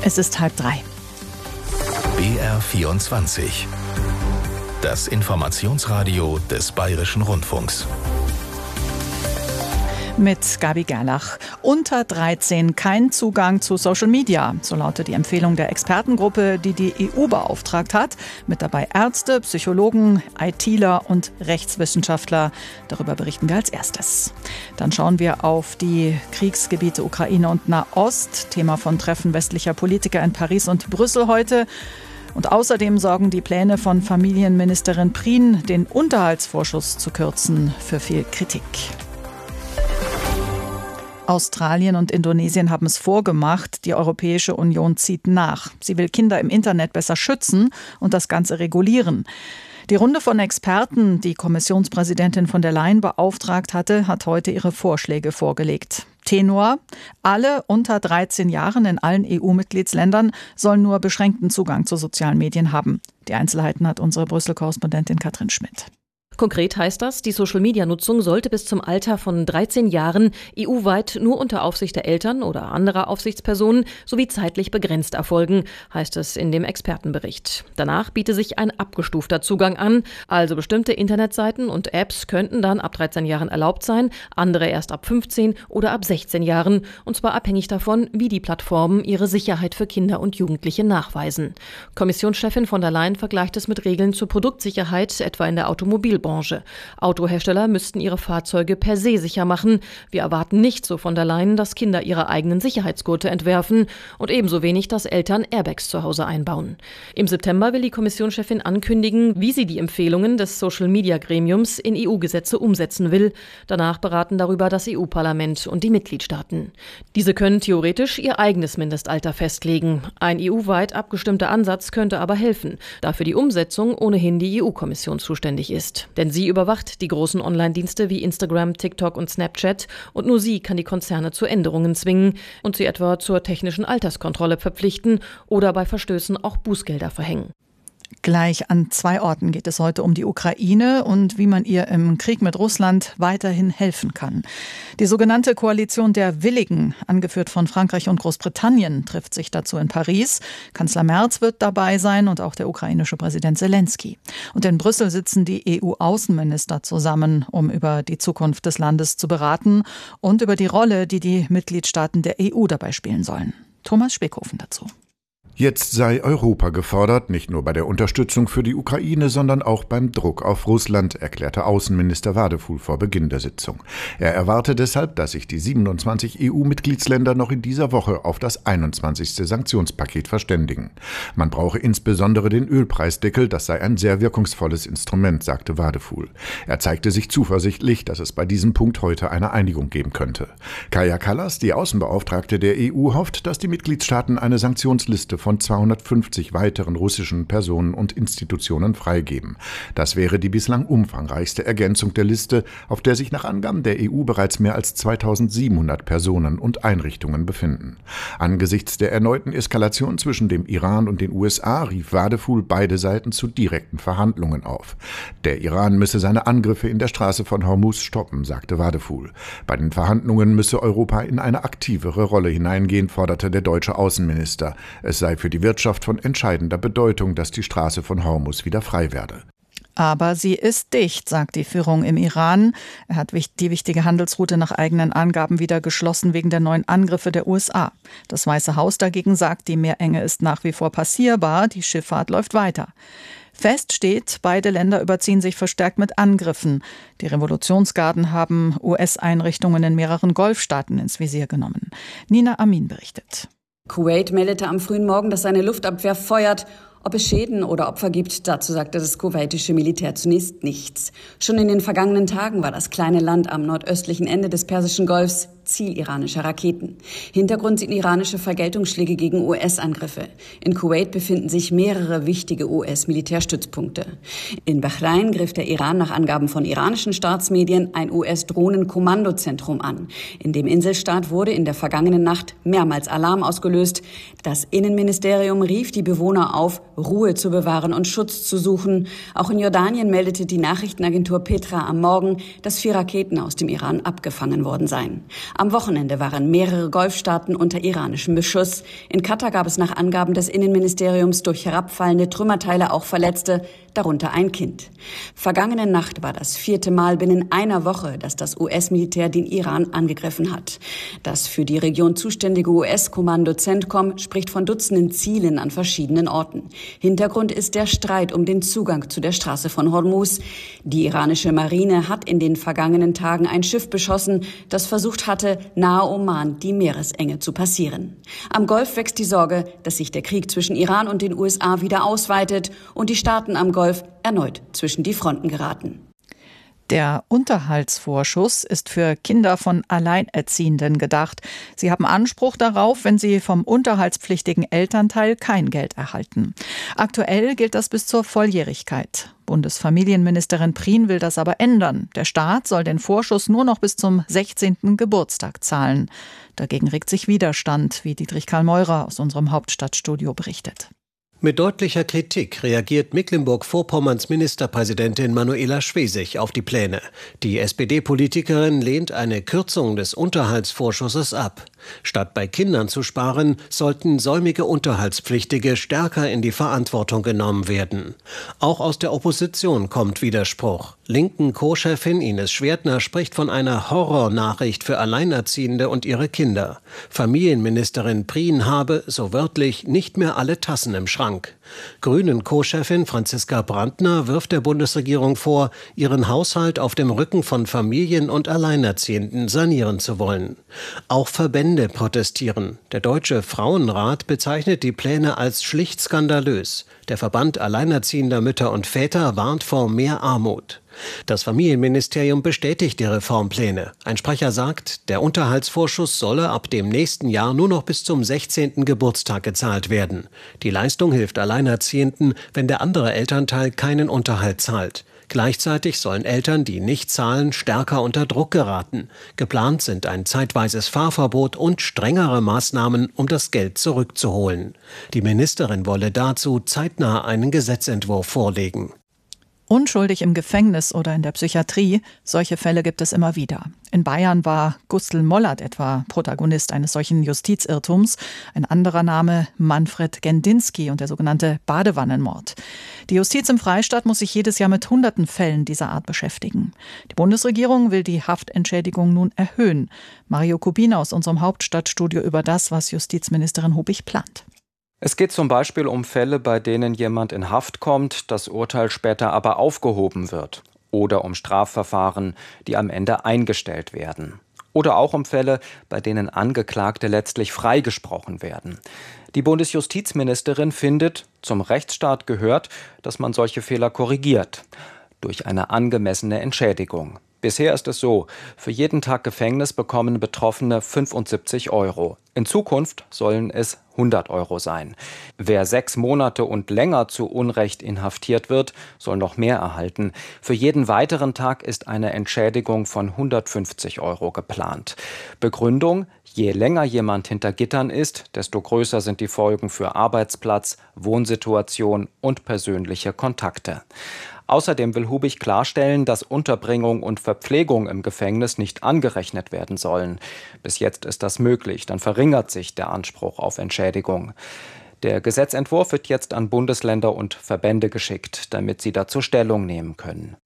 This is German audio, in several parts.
Es ist 2:30. BR24. Das Informationsradio des Bayerischen Rundfunks. Mit Gabi Gerlach. Unter 13 kein Zugang zu Social Media. So lautet die Empfehlung der Expertengruppe, die die EU beauftragt hat. Mit dabei Ärzte, Psychologen, ITler und Rechtswissenschaftler. Darüber berichten wir als erstes. Dann schauen wir auf die Kriegsgebiete Ukraine und Nahost. Thema von Treffen westlicher Politiker in Paris und Brüssel heute. Und außerdem sorgen die Pläne von Familienministerin Prien, den Unterhaltsvorschuss zu kürzen, für viel Kritik. Australien und Indonesien haben es vorgemacht. Die Europäische Union zieht nach. Sie will Kinder im Internet besser schützen und das Ganze regulieren. Die Runde von Experten, die Kommissionspräsidentin von der Leyen beauftragt hatte, hat heute ihre Vorschläge vorgelegt. Tenor: Alle unter 13 Jahren in allen EU-Mitgliedsländern sollen nur beschränkten Zugang zu sozialen Medien haben. Die Einzelheiten hat unsere Brüssel-Korrespondentin Katrin Schmidt. Konkret heißt das, die Social-Media-Nutzung sollte bis zum Alter von 13 Jahren EU-weit nur unter Aufsicht der Eltern oder anderer Aufsichtspersonen sowie zeitlich begrenzt erfolgen, heißt es in dem Expertenbericht. Danach biete sich ein abgestufter Zugang an, also bestimmte Internetseiten und Apps könnten dann ab 13 Jahren erlaubt sein, andere erst ab 15 oder ab 16 Jahren, und zwar abhängig davon, wie die Plattformen ihre Sicherheit für Kinder und Jugendliche nachweisen. Kommissionschefin von der Leyen vergleicht es mit Regeln zur Produktsicherheit, etwa in der Automobilbranche. Autohersteller müssten ihre Fahrzeuge per se sicher machen. Wir erwarten nicht, so von der Leyen, dass Kinder ihre eigenen Sicherheitsgurte entwerfen und ebenso wenig, dass Eltern Airbags zu Hause einbauen. Im September will die Kommissionschefin ankündigen, wie sie die Empfehlungen des Social-Media-Gremiums in EU-Gesetze umsetzen will. Danach beraten darüber das EU-Parlament und die Mitgliedstaaten. Diese können theoretisch ihr eigenes Mindestalter festlegen. Ein EU-weit abgestimmter Ansatz könnte aber helfen, da für die Umsetzung ohnehin die EU-Kommission zuständig ist. Denn sie überwacht die großen Online-Dienste wie Instagram, TikTok und Snapchat und nur sie kann die Konzerne zu Änderungen zwingen und sie etwa zur technischen Alterskontrolle verpflichten oder bei Verstößen auch Bußgelder verhängen. Gleich an 2 Orten geht es heute um die Ukraine und wie man ihr im Krieg mit Russland weiterhin helfen kann. Die sogenannte Koalition der Willigen, angeführt von Frankreich und Großbritannien, trifft sich dazu in Paris. Kanzler Merz wird dabei sein und auch der ukrainische Präsident Zelensky. Und in Brüssel sitzen die EU-Außenminister zusammen, um über die Zukunft des Landes zu beraten und über die Rolle, die die Mitgliedstaaten der EU dabei spielen sollen. Thomas Speckhofen dazu. Jetzt sei Europa gefordert, nicht nur bei der Unterstützung für die Ukraine, sondern auch beim Druck auf Russland, erklärte Außenminister Wadefuhl vor Beginn der Sitzung. Er erwarte deshalb, dass sich die 27 EU-Mitgliedsländer noch in dieser Woche auf das 21. Sanktionspaket verständigen. Man brauche insbesondere den Ölpreisdeckel, das sei ein sehr wirkungsvolles Instrument, sagte Wadefuhl. Er zeigte sich zuversichtlich, dass es bei diesem Punkt heute eine Einigung geben könnte. Kaja Kallas, die Außenbeauftragte der EU, hofft, dass die Mitgliedstaaten eine Sanktionsliste von 250 weiteren russischen Personen und Institutionen freigeben. Das wäre die bislang umfangreichste Ergänzung der Liste, auf der sich nach Angaben der EU bereits mehr als 2700 Personen und Einrichtungen befinden. Angesichts der erneuten Eskalation zwischen dem Iran und den USA rief Wadefuhl beide Seiten zu direkten Verhandlungen auf. Der Iran müsse seine Angriffe in der Straße von Hormuz stoppen, sagte Wadefuhl. Bei den Verhandlungen müsse Europa in eine aktivere Rolle hineingehen, forderte der deutsche Außenminister. Es sei für die Wirtschaft von entscheidender Bedeutung, dass die Straße von Hormuz wieder frei werde. Aber sie ist dicht, sagt die Führung im Iran. Er hat die wichtige Handelsroute nach eigenen Angaben wieder geschlossen wegen der neuen Angriffe der USA. Das Weiße Haus dagegen sagt, die Meerenge ist nach wie vor passierbar, die Schifffahrt läuft weiter. Fest steht, beide Länder überziehen sich verstärkt mit Angriffen. Die Revolutionsgarden haben US-Einrichtungen in mehreren Golfstaaten ins Visier genommen. Nina Amin berichtet. Kuwait meldete am frühen Morgen, dass seine Luftabwehr feuert. Ob es Schäden oder Opfer gibt, dazu sagte das kuwaitische Militär zunächst nichts. Schon in den vergangenen Tagen war das kleine Land am nordöstlichen Ende des Persischen Golfs Ziel iranischer Raketen. Hintergrund sind iranische Vergeltungsschläge gegen US-Angriffe. In Kuwait befinden sich mehrere wichtige US-Militärstützpunkte. In Bahrain griff der Iran nach Angaben von iranischen Staatsmedien ein US-Drohnenkommandozentrum an. In dem Inselstaat wurde in der vergangenen Nacht mehrmals Alarm ausgelöst. Das Innenministerium rief die Bewohner auf, Ruhe zu bewahren und Schutz zu suchen. Auch in Jordanien meldete die Nachrichtenagentur Petra am Morgen, dass 4 Raketen aus dem Iran abgefangen worden seien. Am Wochenende waren mehrere Golfstaaten unter iranischem Beschuss. In Katar gab es nach Angaben des Innenministeriums durch herabfallende Trümmerteile auch Verletzte, darunter ein Kind. Vergangene Nacht war das 4. Mal binnen einer Woche, dass das US-Militär den Iran angegriffen hat. Das für die Region zuständige US-Kommando CENTCOM spricht von Dutzenden Zielen an verschiedenen Orten. Hintergrund ist der Streit um den Zugang zu der Straße von Hormuz. Die iranische Marine hat in den vergangenen Tagen ein Schiff beschossen, das versucht hatte, nahe Oman die Meeresenge zu passieren. Am Golf wächst die Sorge, dass sich der Krieg zwischen Iran und den USA wieder ausweitet und die Staaten am Golf erneut zwischen die Fronten geraten. Der Unterhaltsvorschuss ist für Kinder von Alleinerziehenden gedacht. Sie haben Anspruch darauf, wenn sie vom unterhaltspflichtigen Elternteil kein Geld erhalten. Aktuell gilt das bis zur Volljährigkeit. Bundesfamilienministerin Prien will das aber ändern. Der Staat soll den Vorschuss nur noch bis zum 16. Geburtstag zahlen. Dagegen regt sich Widerstand, wie Dietrich Karl Meurer aus unserem Hauptstadtstudio berichtet. Mit deutlicher Kritik reagiert Mecklenburg-Vorpommerns Ministerpräsidentin Manuela Schwesig auf die Pläne. Die SPD-Politikerin lehnt eine Kürzung des Unterhaltsvorschusses ab. Statt bei Kindern zu sparen, sollten säumige Unterhaltspflichtige stärker in die Verantwortung genommen werden. Auch aus der Opposition kommt Widerspruch. Linken Co-Chefin Ines Schwertner spricht von einer Horrornachricht für Alleinerziehende und ihre Kinder. Familienministerin Prien habe, so wörtlich, nicht mehr alle Tassen im Schrank. Grünen Co-Chefin Franziska Brandner wirft der Bundesregierung vor, ihren Haushalt auf dem Rücken von Familien und Alleinerziehenden sanieren zu wollen. Auch Verbände protestieren. Der Deutsche Frauenrat bezeichnet die Pläne als schlicht skandalös. Der Verband Alleinerziehender Mütter und Väter warnt vor mehr Armut. Das Familienministerium bestätigt die Reformpläne. Ein Sprecher sagt, der Unterhaltsvorschuss solle ab dem nächsten Jahr nur noch bis zum 16. Geburtstag gezahlt werden. Die Leistung hilft Alleinerziehenden, wenn der andere Elternteil keinen Unterhalt zahlt. Gleichzeitig sollen Eltern, die nicht zahlen, stärker unter Druck geraten. Geplant sind ein zeitweises Fahrverbot und strengere Maßnahmen, um das Geld zurückzuholen. Die Ministerin wolle dazu zeitnah einen Gesetzentwurf vorlegen. Unschuldig im Gefängnis oder in der Psychiatrie, solche Fälle gibt es immer wieder. In Bayern war Gustl Mollert etwa Protagonist eines solchen Justizirrtums. Ein anderer Name Manfred Gendinski und der sogenannte Badewannenmord. Die Justiz im Freistaat muss sich jedes Jahr mit hunderten Fällen dieser Art beschäftigen. Die Bundesregierung will die Haftentschädigung nun erhöhen. Mario Kubina aus unserem Hauptstadtstudio über das, was Justizministerin Hubig plant. Es geht zum Beispiel um Fälle, bei denen jemand in Haft kommt, das Urteil später aber aufgehoben wird. Oder um Strafverfahren, die am Ende eingestellt werden. Oder auch um Fälle, bei denen Angeklagte letztlich freigesprochen werden. Die Bundesjustizministerin findet, zum Rechtsstaat gehört, dass man solche Fehler korrigiert. Durch eine angemessene Entschädigung. Bisher ist es so, für jeden Tag Gefängnis bekommen Betroffene 75 €. In Zukunft sollen es 100 € sein. Wer 6 Monate und länger zu Unrecht inhaftiert wird, soll noch mehr erhalten. Für jeden weiteren Tag ist eine Entschädigung von 150 € geplant. Begründung: Je länger jemand hinter Gittern ist, desto größer sind die Folgen für Arbeitsplatz, Wohnsituation und persönliche Kontakte. Außerdem will Hubig klarstellen, dass Unterbringung und Verpflegung im Gefängnis nicht angerechnet werden sollen. Bis jetzt ist das möglich, dann verringert sich der Anspruch auf Entschädigung. Der Gesetzentwurf wird jetzt an Bundesländer und Verbände geschickt, damit sie dazu Stellung nehmen können.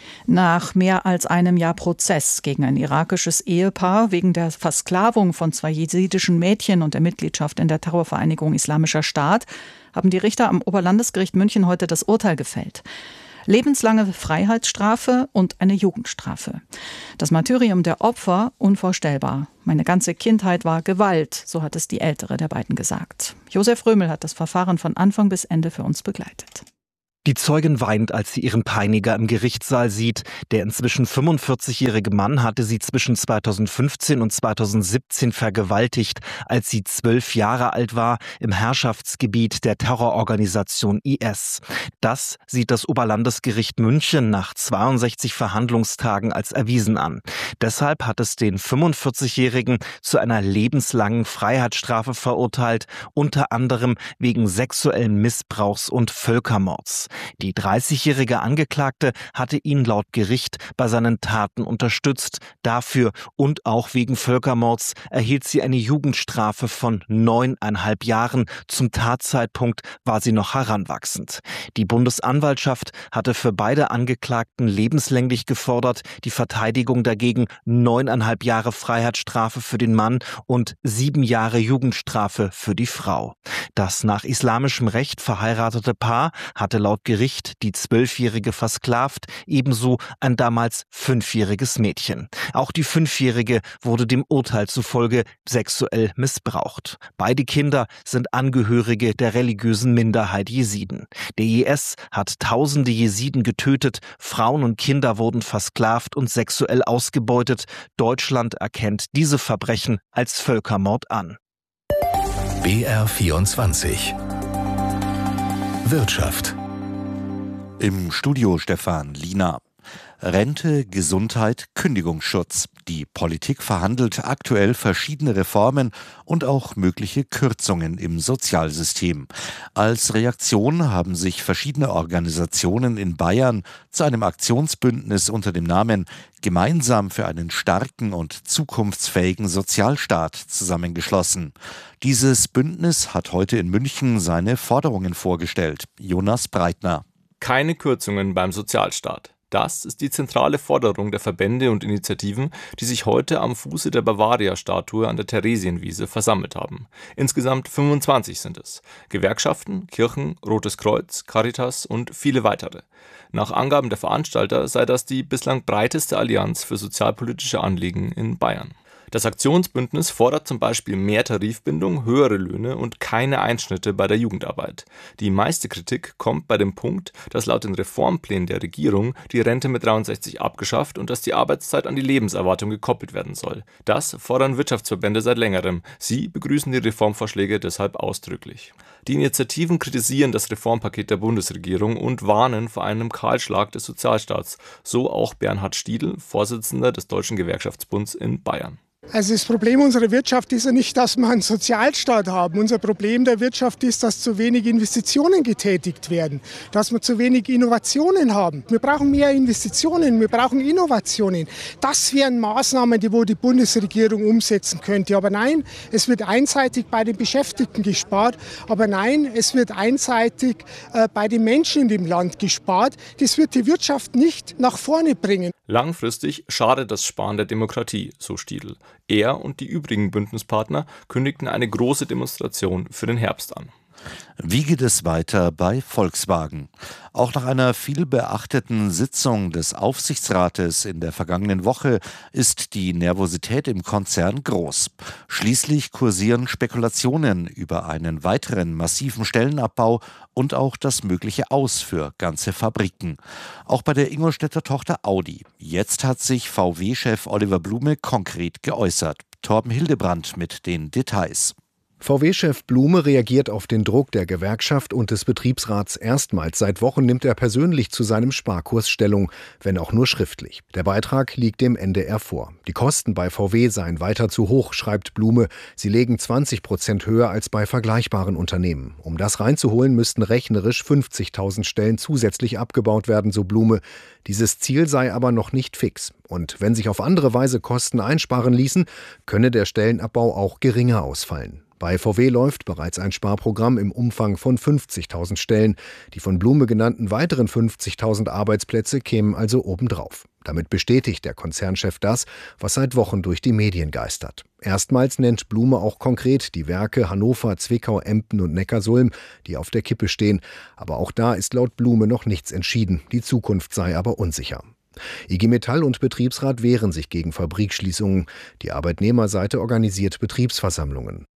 Nach mehr als einem Jahr Prozess gegen ein irakisches Ehepaar wegen der Versklavung von 2 jesidischen Mädchen und der Mitgliedschaft in der Terrorvereinigung Islamischer Staat haben die Richter am Oberlandesgericht München heute das Urteil gefällt. Lebenslange Freiheitsstrafe und eine Jugendstrafe. Das Martyrium der Opfer unvorstellbar. Meine ganze Kindheit war Gewalt, so hat es die ältere der beiden gesagt. Josef Römel hat das Verfahren von Anfang bis Ende für uns begleitet. Die Zeugin weint, als sie ihren Peiniger im Gerichtssaal sieht. Der inzwischen 45-jährige Mann hatte sie zwischen 2015 und 2017 vergewaltigt, als sie 12 Jahre alt war, im Herrschaftsgebiet der Terrororganisation IS. Das sieht das Oberlandesgericht München nach 62 Verhandlungstagen als erwiesen an. Deshalb hat es den 45-Jährigen zu einer lebenslangen Freiheitsstrafe verurteilt, unter anderem wegen sexuellen Missbrauchs und Völkermords. Die 30-jährige Angeklagte hatte ihn laut Gericht bei seinen Taten unterstützt. Dafür und auch wegen Völkermords erhielt sie eine Jugendstrafe von 9,5 Jahren. Zum Tatzeitpunkt war sie noch heranwachsend. Die Bundesanwaltschaft hatte für beide Angeklagten lebenslänglich gefordert, die Verteidigung dagegen 9,5 Jahre Freiheitsstrafe für den Mann und 7 Jahre Jugendstrafe für die Frau. Das nach islamischem Recht verheiratete Paar hatte laut Gericht die 12-Jährige versklavt, ebenso ein damals 5-jähriges Mädchen. Auch die 5-Jährige wurde dem Urteil zufolge sexuell missbraucht. Beide Kinder sind Angehörige der religiösen Minderheit Jesiden. Der IS hat tausende Jesiden getötet, Frauen und Kinder wurden versklavt und sexuell ausgebeutet. Deutschland erkennt diese Verbrechen als Völkermord an. BR24 Wirtschaft. Im Studio Stefan Liener. Rente, Gesundheit, Kündigungsschutz. Die Politik verhandelt aktuell verschiedene Reformen und auch mögliche Kürzungen im Sozialsystem. Als Reaktion haben sich verschiedene Organisationen in Bayern zu einem Aktionsbündnis unter dem Namen Gemeinsam für einen starken und zukunftsfähigen Sozialstaat zusammengeschlossen. Dieses Bündnis hat heute in München seine Forderungen vorgestellt. Jonas Breitner. Keine Kürzungen beim Sozialstaat. Das ist die zentrale Forderung der Verbände und Initiativen, die sich heute am Fuße der Bavaria-Statue an der Theresienwiese versammelt haben. Insgesamt 25 sind es. Gewerkschaften, Kirchen, Rotes Kreuz, Caritas und viele weitere. Nach Angaben der Veranstalter sei das die bislang breiteste Allianz für sozialpolitische Anliegen in Bayern. Das Aktionsbündnis fordert zum Beispiel mehr Tarifbindung, höhere Löhne und keine Einschnitte bei der Jugendarbeit. Die meiste Kritik kommt bei dem Punkt, dass laut den Reformplänen der Regierung die Rente mit 63 abgeschafft und dass die Arbeitszeit an die Lebenserwartung gekoppelt werden soll. Das fordern Wirtschaftsverbände seit längerem. Sie begrüßen die Reformvorschläge deshalb ausdrücklich. Die Initiativen kritisieren das Reformpaket der Bundesregierung und warnen vor einem Kahlschlag des Sozialstaats. So auch Bernhard Stiedl, Vorsitzender des Deutschen Gewerkschaftsbunds in Bayern. Also das Problem unserer Wirtschaft ist ja nicht, dass wir einen Sozialstaat haben. Unser Problem der Wirtschaft ist, dass zu wenig Investitionen getätigt werden, dass wir zu wenig Innovationen haben. Wir brauchen mehr Investitionen, wir brauchen Innovationen. Das wären Maßnahmen, die die Bundesregierung umsetzen könnte. Aber nein, es wird einseitig bei den Beschäftigten gespart. Aber nein, es wird einseitig bei den Menschen in dem Land gespart. Das wird die Wirtschaft nicht nach vorne bringen. Langfristig schadet das Sparen der Demokratie, so Stiedl. Er und die übrigen Bündnispartner kündigten eine große Demonstration für den Herbst an. Wie geht es weiter bei Volkswagen? Auch nach einer vielbeachteten Sitzung des Aufsichtsrates in der vergangenen Woche ist die Nervosität im Konzern groß. Schließlich kursieren Spekulationen über einen weiteren massiven Stellenabbau und auch das mögliche Aus für ganze Fabriken. Auch bei der Ingolstädter Tochter Audi. Jetzt hat sich VW-Chef Oliver Blume konkret geäußert. Torben Hildebrandt mit den Details. VW-Chef Blume reagiert auf den Druck der Gewerkschaft und des Betriebsrats erstmals. Seit Wochen nimmt er persönlich zu seinem Sparkurs Stellung, wenn auch nur schriftlich. Der Beitrag liegt dem NDR vor. Die Kosten bei VW seien weiter zu hoch, schreibt Blume. Sie legen 20% höher als bei vergleichbaren Unternehmen. Um das reinzuholen, müssten rechnerisch 50.000 Stellen zusätzlich abgebaut werden, so Blume. Dieses Ziel sei aber noch nicht fix. Und wenn sich auf andere Weise Kosten einsparen ließen, könne der Stellenabbau auch geringer ausfallen. Bei VW läuft bereits ein Sparprogramm im Umfang von 50.000 Stellen. Die von Blume genannten weiteren 50.000 Arbeitsplätze kämen also obendrauf. Damit bestätigt der Konzernchef das, was seit Wochen durch die Medien geistert. Erstmals nennt Blume auch konkret die Werke Hannover, Zwickau, Emden und Neckarsulm, die auf der Kippe stehen. Aber auch da ist laut Blume noch nichts entschieden. Die Zukunft sei aber unsicher. IG Metall und Betriebsrat wehren sich gegen Fabrikschließungen. Die Arbeitnehmerseite organisiert Betriebsversammlungen.